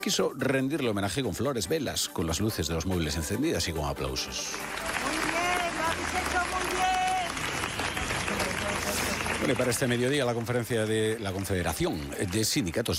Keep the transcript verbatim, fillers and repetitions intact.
quiso rendirle homenaje con flores, velas, con las luces de los móviles encendidas y con aplausos. Muy bien, lo habéis hecho muy bien. Bueno, y para este mediodía la conferencia de la Confederación de Sindicatos